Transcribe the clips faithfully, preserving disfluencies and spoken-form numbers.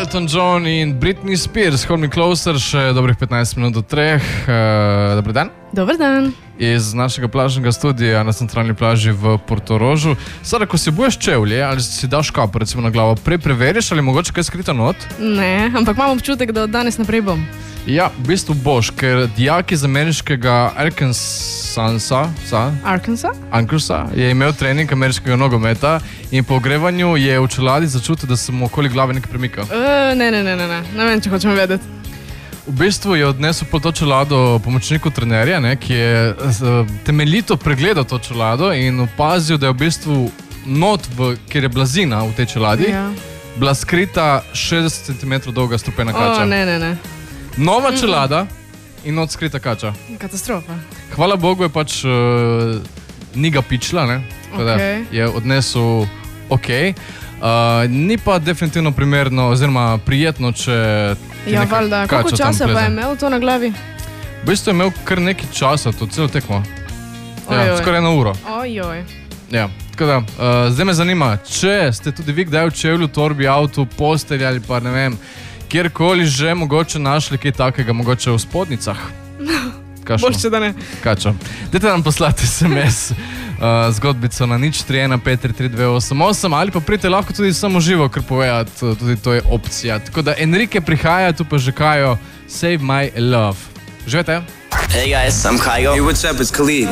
Elton John in Britney Spears, Hold Me Closer, še dobrih petnajst minut do treh. Uh, Dobar dan. Dobar dan. Iz našega plažnega studija na centralni plaži v Portorožu. Sada, ko si buješ čevlje ali si daš kapo recimo na glavo, prej preveriš ali mogoče kaj skrito not? Ne, ampak imam občutek, da od danes naprej bom. Ja, v bistvu boš, ker dijak iz ameriškega Arkansasa, Arkansas? Arkansasa je imel trening ameriškega nogometa in po ogrevanju je v čeladi začutil, da se mu okoli glave nekaj premika. Uh, ne, ne, ne, ne, ne, ne vem, če hočem vedeti. V bistvu je odnesel pol to čelado pomočniku trenerja, ne, ki je uh, temeljito pregledal to čelado in opazil, da je v bistvu not, v, kjer je blazina v tej čeladi, ja. bila skrita šestdeset centimetrov dolga strupena kača. O, ne, ne, ne. Nova čelada in not skrita kača. Katastrofa. Hvala Bogu je pač uh, ni ga pičla, ne? Okay. Je odnesel ok. Uh, ni pa definitivno primerno oziroma prijetno, če ja, valjda. Koliko časa pa je imel to na glavi? V bistvu je imel kar nekaj časa, to celo tekmo. Ja, skoraj eno uro. Ojoj. Ja, tako da, uh, zdaj me zanima, če ste tudi vi kdaj v čevlju, torbi, avtu, postelji ali pa ne vem, kjerkoli že mogoče našli kaj takega, mogoče v spodnicah. Boljše, da ne. Kačo. Dajte nam poslati es em es uh, zgodbico na nič tri ena pet tri tri dve osem osem ali pa pridite lahko tudi samo živo, ker povedati, tudi to je opcija. Tako da Enrique prihaja, tu pa že Kajo, Save My Love. Živete? Hey guys, I'm Kajo. Hey, what's up, it's Khalid.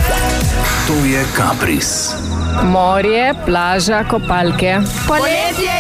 To je Kapris. Morje, plaža, kopalke. Poletje